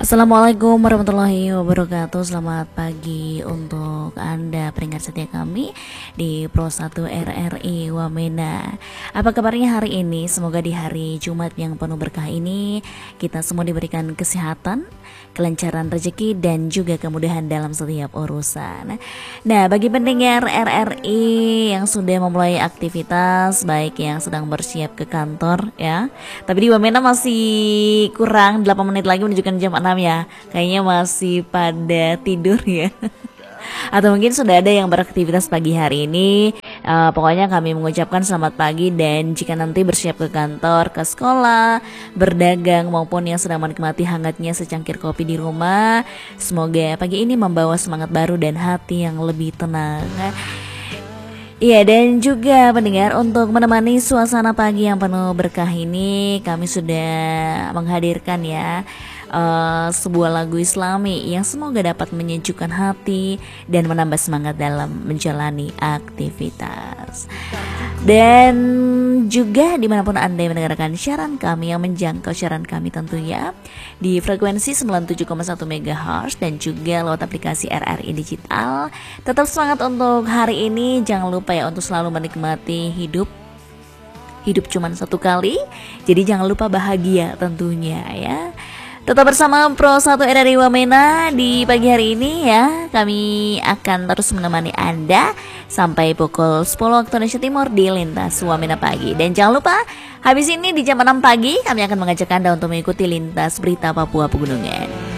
Assalamualaikum warahmatullahi wabarakatuh. Selamat pagi untuk Anda pendengar setia kami di Pro 1 RRI Wamena. Apa kabarnya hari ini? Semoga di hari Jumat yang penuh berkah ini kita semua diberikan kesehatan, kelancaran rezeki dan juga kemudahan dalam setiap urusan. Nah, bagi pendengar RRI yang sudah memulai aktivitas, baik yang sedang bersiap ke kantor ya. Tapi di Wamena masih kurang 8 menit lagi menunjukkan jam 6 ya. Kayaknya masih pada tidur ya. Atau mungkin sudah ada yang beraktivitas pagi hari ini. Pokoknya kami mengucapkan selamat pagi, dan jika nanti bersiap ke kantor, ke sekolah, berdagang, maupun yang sedang menikmati hangatnya secangkir kopi di rumah, semoga pagi ini membawa semangat baru dan hati yang lebih tenang. Iya, dan juga pendengar, untuk menemani suasana pagi yang penuh berkah ini, kami sudah menghadirkan ya sebuah lagu Islami yang semoga dapat menyejukkan hati dan menambah semangat dalam menjalani aktivitas. Dan juga dimanapun Anda mendengarkan siaran kami, yang menjangkau siaran kami tentunya di frekuensi 97,1 MHz dan juga lewat aplikasi RRI Digital. Tetap semangat untuk hari ini. Jangan lupa ya untuk selalu menikmati hidup. Hidup cuma satu kali, jadi jangan lupa bahagia tentunya ya. Tetap bersama Pro 1 RRI Wamena di pagi hari ini ya. Kami akan terus menemani Anda sampai pukul 10 waktu Indonesia Timur di Lintas Wamena Pagi. Dan jangan lupa, habis ini di jam 6 pagi kami akan mengajak Anda untuk mengikuti Lintas Berita Papua Pegunungan.